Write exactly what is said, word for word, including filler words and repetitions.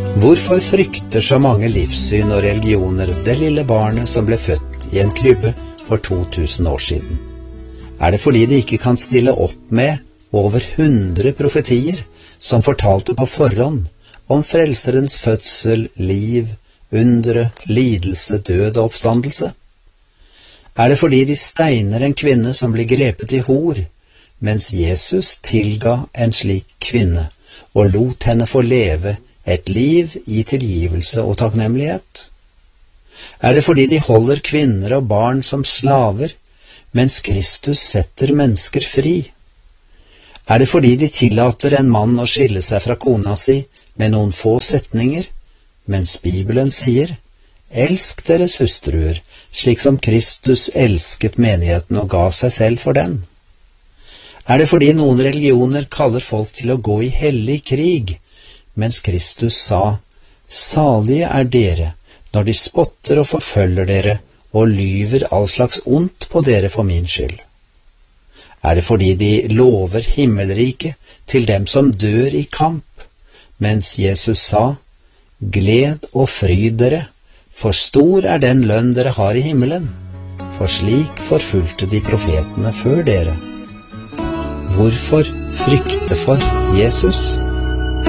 Hvorfor frykter så mange livssyn og religioner det lille barnet som ble født i en krybbe for to tusen år siden? Er det fordi de ikke kan stille opp med over hundre profetier som fortalte på forhånd om frelserens fødsel, liv, undre, lidelse, død og oppstandelse? Er det fordi de steiner en kvinne som blir grepet i hor, mens Jesus tilga en slik kvinne og lot henne få leve et liv i tilgivelse og takknemlighet? Er det fordi de holder kvinner og barn som slaver, mens Kristus setter mennesker fri? Er det fordi de tillater en mann å skille seg fra kona si med noen få setninger, mens Bibelen sier, elsk deres hustruer, slik som Kristus elsket menigheten og ga seg selv for den? Er det fordi noen religioner kaller folk til å gå i hellig krig, mens Kristus sa, salige er dere når de spotter og forfølger dere og lyver all slags ondt på dere for min skyld? Er det fordi de lover himmelriket til dem som dør i kamp, mens Jesus sa, gled og fryd dere, for stor er den lønn dere har i himmelen, for slik forfulgte de profetene før dere? Hvorfor frykte for Jesus?